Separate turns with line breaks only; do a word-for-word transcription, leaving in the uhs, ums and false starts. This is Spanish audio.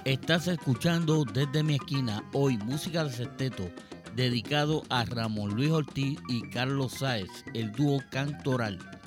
Estás escuchando Desde mi esquina, hoy música de sexteto, dedicado a Ramón Luis Ortiz y Carlos Sáez, el dúo cantoral.